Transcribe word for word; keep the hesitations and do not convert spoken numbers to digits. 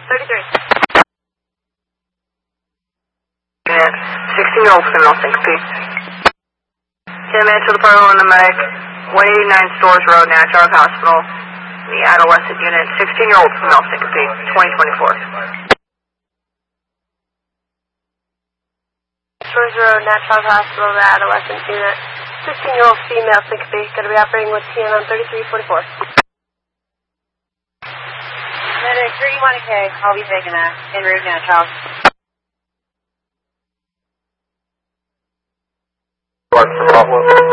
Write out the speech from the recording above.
thirty-three. Unit, sixteen-year-old female syncope. ten minutes to the parallel on the medic, one eighty-nine Stores Road, Natchog Hospital. The adolescent unit, sixteen-year-old female syncope, twenty twenty-four. Stores Road, Natchog Hospital, the adolescent unit, sixteen-year-old female syncope, going to be operating with T N on thirty-three forty-four. Medic thirty-one K, I'll be taking that. En route now, child. Mark for Bravo.